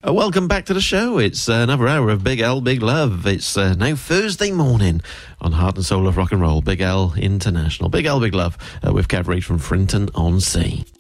Welcome back to the show. It's another hour of Big L, Big Love. It's now Thursday morning on Heart and Soul of Rock and Roll. Big L International. Big L, Big Love with Kev Reid from Frinton-on-Sea.